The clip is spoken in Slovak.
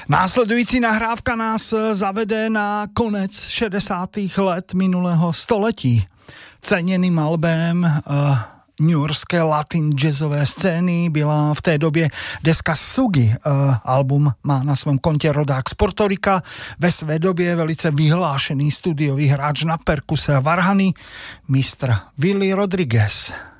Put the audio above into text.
Následující nahrávka nás zavede na konec 60. let minulého století. Ceněným albem newyorské latin jazzové scény byla v té době deska Sugi. Album má na svém kontě rodák z Portorika, ve své době velice vyhlášený studiový hráč na perkuse a varhany, mistr Willie Rodriguez.